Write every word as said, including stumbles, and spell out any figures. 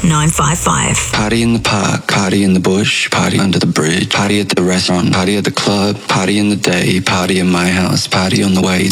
nine five five. Party in the park, party in the bush, party under the bridge, party at the restaurant, party at the club, party in the day, party in my house, party on the way